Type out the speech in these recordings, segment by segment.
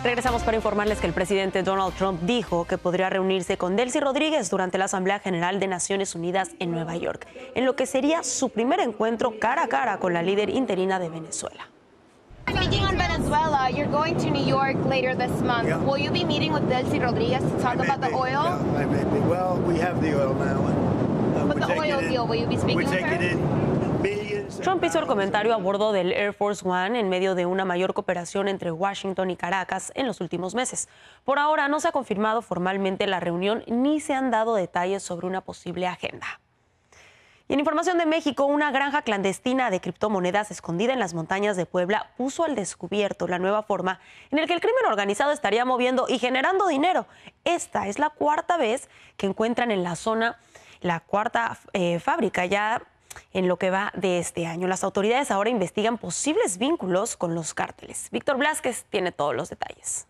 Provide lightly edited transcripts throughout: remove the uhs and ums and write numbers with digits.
Regresamos para informarles que el presidente Donald Trump dijo que podría reunirse con Delcy Rodríguez durante la Asamblea General de Naciones Unidas en Nueva York, en lo que sería su primer encuentro cara a cara con la líder interina de Venezuela. Speaking on Venezuela, you're going to New York later this month. Yeah. Will you be meeting with Delcy Rodríguez to talk about the oil? Yeah, I may be. Well, we have the oil now. But the oil deal, will you be speaking with her? Trump hizo el comentario a bordo del Air Force One en medio de una mayor cooperación entre Washington y Caracas en los últimos meses. Por ahora no se ha confirmado formalmente la reunión ni se han dado detalles sobre una posible agenda. Y en información de México, una granja clandestina de criptomonedas escondida en las montañas de Puebla puso al descubierto la nueva forma en la que el crimen organizado estaría moviendo y generando dinero. Esta es la cuarta vez que encuentran en la zona la cuarta fábrica ya en lo que va de este año. Las autoridades ahora investigan posibles vínculos con los cárteles. Víctor Blázquez tiene todos los detalles.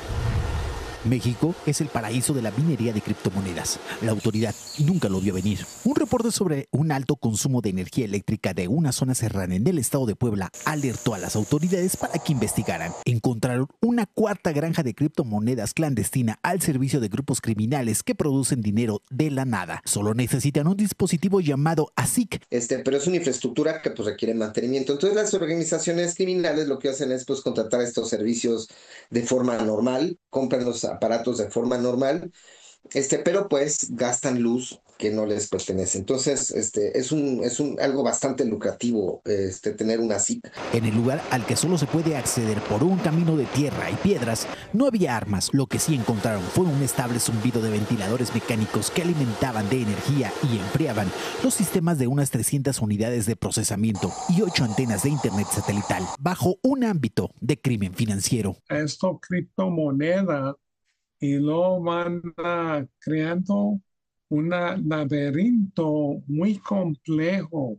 México es el paraíso de la minería de criptomonedas. La autoridad nunca lo vio venir. Un reporte sobre un alto consumo de energía eléctrica de una zona serrana en el estado de Puebla alertó a las autoridades para que investigaran. Encontraron una cuarta granja de criptomonedas clandestina al servicio de grupos criminales que producen dinero de la nada. Solo necesitan un dispositivo llamado ASIC. Pero es una infraestructura que requiere mantenimiento. Entonces las organizaciones criminales lo que hacen es contratar estos servicios de forma normal, compran los aparatos de forma normal, pero gastan luz que no les pertenece. Entonces, es algo bastante lucrativo tener una ASIC. En el lugar al que solo se puede acceder por un camino de tierra y piedras, no había armas. Lo que sí encontraron fue un estable zumbido de ventiladores mecánicos que alimentaban de energía y enfriaban los sistemas de unas 300 unidades de procesamiento y 8 antenas de internet satelital, bajo un ámbito de crimen financiero. Esto criptomoneda y lo van creando un laberinto muy complejo,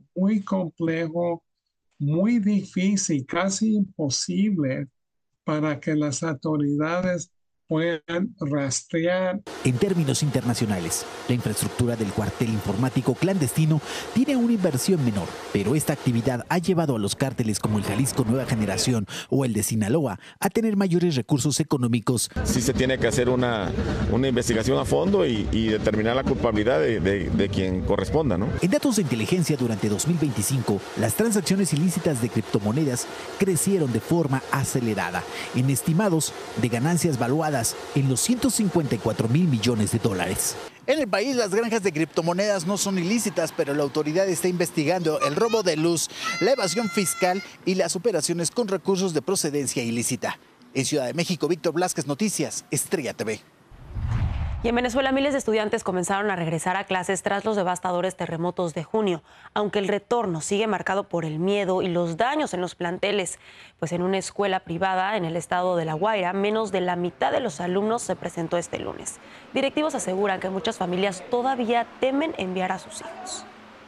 muy difícil, casi imposible para que las autoridades puedan rastrear. En términos internacionales, la infraestructura del cuartel informático clandestino tiene una inversión menor, pero esta actividad ha llevado a los cárteles como el Jalisco Nueva Generación o el de Sinaloa a tener mayores recursos económicos. Sí se tiene que hacer una investigación a fondo y determinar la culpabilidad de quien corresponda, ¿no? En datos de inteligencia durante 2025, las transacciones ilícitas de criptomonedas crecieron de forma acelerada, en estimados de ganancias valuadas en los 154,000 millones de dólares. En el país, las granjas de criptomonedas no son ilícitas, pero la autoridad está investigando el robo de luz, la evasión fiscal y las operaciones con recursos de procedencia ilícita. En Ciudad de México, Víctor Blázquez, Noticias, Estrella TV. Y en Venezuela, miles de estudiantes comenzaron a regresar a clases tras los devastadores terremotos de junio, aunque el retorno sigue marcado por el miedo y los daños en los planteles. Pues en una escuela privada en el estado de La Guaira, menos de la mitad de los alumnos se presentó este lunes. Directivos aseguran que muchas familias todavía temen enviar a sus hijos.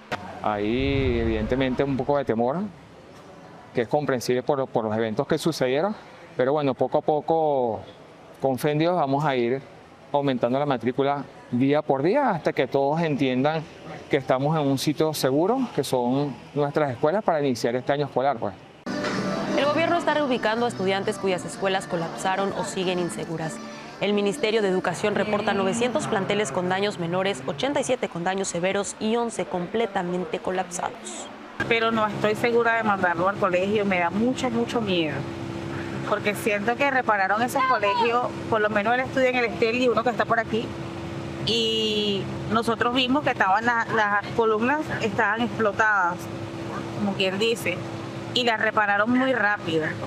Hay evidentemente un poco de temor, que es comprensible por los eventos que sucedieron, pero bueno, poco a poco, con fe en Dios, vamos a ir aumentando la matrícula día por día hasta que todos entiendan que estamos en un sitio seguro, que son nuestras escuelas, para iniciar este año escolar. El gobierno está reubicando a estudiantes cuyas escuelas colapsaron o siguen inseguras. El Ministerio de Educación reporta 900 planteles con daños menores, 87 con daños severos y 11 completamente colapsados. Pero no estoy segura de mandarlo al colegio, me da mucho miedo. Porque siento que repararon esos colegios, por lo menos él estudia en el Estel y uno que está por aquí, y nosotros vimos que estaban las columnas estaban explotadas, como quien dice, y las repararon muy rápido.